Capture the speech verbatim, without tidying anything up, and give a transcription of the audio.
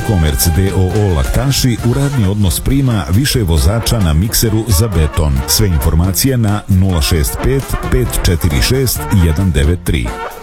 Autokomerc d o o Laktaši u radni odnos prima više vozača na mikseru za beton. Sve informacije na nula šest pet pet četiri šest jedan devet tri.